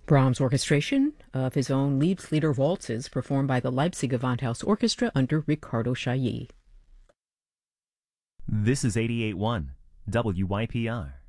Brahms' orchestration of his own Liebeslieder waltzes performed by the Leipzig Gewandhaus Orchestra under Ricardo Chailly. This is 88.1 WYPR.